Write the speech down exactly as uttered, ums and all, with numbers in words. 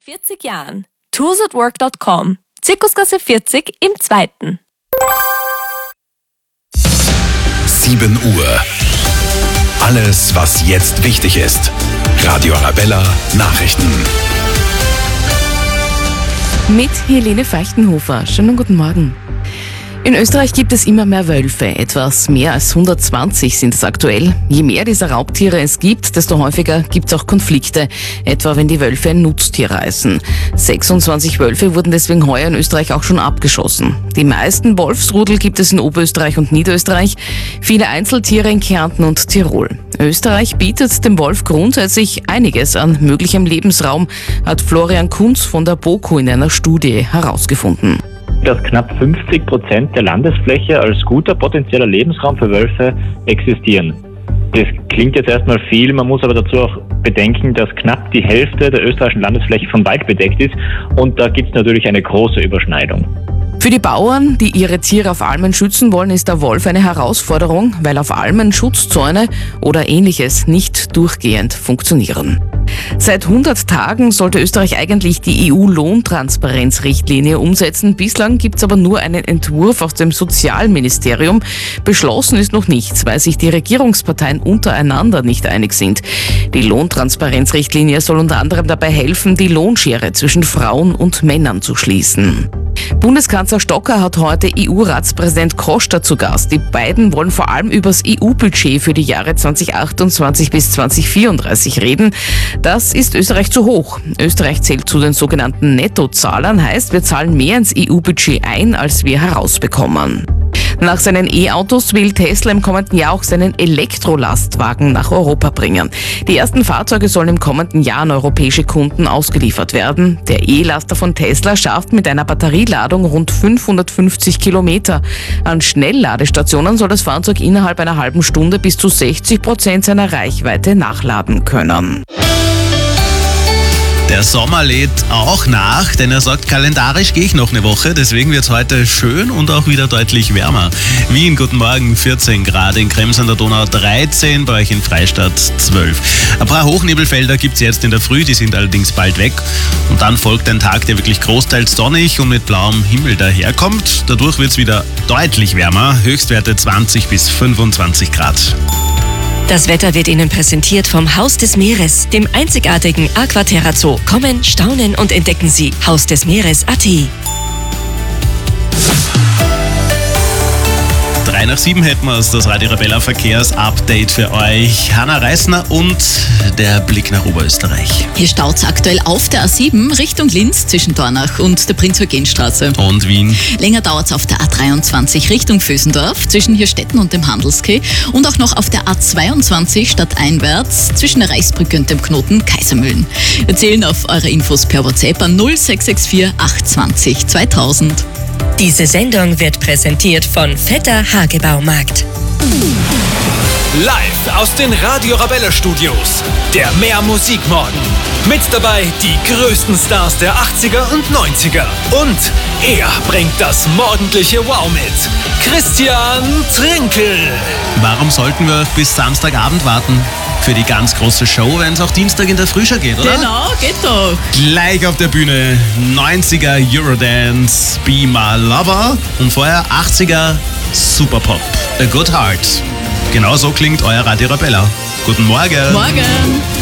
vierzig Jahren. tools at work dot com. Zirkusgasse vierzig im zweiten. sieben Uhr. Alles, was jetzt wichtig ist. Radio Arabella Nachrichten. Mit Helene Feuchtenhofer. Schönen guten Morgen. In Österreich gibt es immer mehr Wölfe. Etwas mehr als hundertzwanzig sind es aktuell. Je mehr dieser Raubtiere es gibt, desto häufiger gibt es auch Konflikte. Etwa wenn die Wölfe ein Nutztier reißen. sechsundzwanzig Wölfe wurden deswegen heuer in Österreich auch schon abgeschossen. Die meisten Wolfsrudel gibt es in Oberösterreich und Niederösterreich. Viele Einzeltiere in Kärnten und Tirol. Österreich bietet dem Wolf grundsätzlich einiges an möglichem Lebensraum, hat Florian Kunz von der BOKU in einer Studie herausgefunden. Dass knapp fünfzig Prozent der Landesfläche als guter potenzieller Lebensraum für Wölfe existieren. Das klingt jetzt erstmal viel, man muss aber dazu auch bedenken, dass knapp die Hälfte der österreichischen Landesfläche von Wald bedeckt ist und da gibt es natürlich eine große Überschneidung. Für die Bauern, die ihre Tiere auf Almen schützen wollen, ist der Wolf eine Herausforderung, weil auf Almen Schutzzäune oder Ähnliches nicht durchgehend funktionieren. Seit hundert Tagen sollte Österreich eigentlich die E U-Lohntransparenzrichtlinie umsetzen. Bislang gibt es aber nur einen Entwurf aus dem Sozialministerium. Beschlossen ist noch nichts, weil sich die Regierungsparteien untereinander nicht einig sind. Die Lohntransparenzrichtlinie soll unter anderem dabei helfen, die Lohnschere zwischen Frauen und Männern zu schließen. Bundeskanzler Stocker hat heute E U-Ratspräsident Costa zu Gast. Die beiden wollen vor allem über das E U-Budget für die Jahre zweitausendachtundzwanzig bis zweitausendvierunddreißig reden. Das ist Österreich zu hoch. Österreich zählt zu den sogenannten Nettozahlern, heißt, wir zahlen mehr ins E U-Budget ein, als wir herausbekommen. Nach seinen E-Autos will Tesla im kommenden Jahr auch seinen Elektrolastwagen nach Europa bringen. Die ersten Fahrzeuge sollen im kommenden Jahr an europäische Kunden ausgeliefert werden. Der E-Laster von Tesla schafft mit einer Batterieladung rund fünfhundertfünfzig Kilometer. An Schnellladestationen soll das Fahrzeug innerhalb einer halben Stunde bis zu sechzig Prozent seiner Reichweite nachladen können. Der Sommer lädt auch nach, denn er sagt, kalendarisch gehe ich noch eine Woche, deswegen wird es heute schön und auch wieder deutlich wärmer. Wien, guten Morgen, vierzehn Grad, in Krems an der Donau dreizehn, bei euch in Freistadt zwölf. Ein paar Hochnebelfelder gibt es jetzt in der Früh, die sind allerdings bald weg. Und dann folgt ein Tag, der wirklich großteils sonnig und mit blauem Himmel daherkommt. Dadurch wird es wieder deutlich wärmer, Höchstwerte zwanzig bis fünfundzwanzig Grad. Das Wetter wird Ihnen präsentiert vom Haus des Meeres, dem einzigartigen Aquaterra Zoo. Kommen, staunen und entdecken Sie Haus des Meeres Punkt a t. Drei nach sieben hätten wir es, das Radio Arabella Verkehrsupdate für euch. Hanna Reisner und der Blick nach Oberösterreich. Hier staut es aktuell auf der A sieben Richtung Linz zwischen Dornach und der Prinz-Eugen-Straße. Und Wien. Länger dauert es auf der A dreiundzwanzig Richtung Vösendorf zwischen Hirstetten und dem Handelskeh und auch noch auf der A zweiundzwanzig stadteinwärts zwischen der Reichsbrücke und dem Knoten Kaisermühlen. Wir zählen auf eure Infos per WhatsApp an null sechs sechs vier acht zwei null zweitausend. Diese Sendung wird präsentiert von Vetter Hagebaumarkt. Live aus den Radio Arabella Studios. Der Mehr Musik Morgen. Mit dabei die größten Stars der achtziger und neunziger. Und er bringt das morgendliche Wow mit. Christian Trinkel. Warum sollten wir bis Samstagabend warten? Für die ganz große Show, wenn es auch Dienstag in der Früh schon geht, oder? Genau, geht doch. Gleich auf der Bühne neunziger Eurodance, Be My Lover und vorher achtziger Superpop, A Good Heart. Genau so klingt euer Radio Arabella. Guten Morgen. Morgen.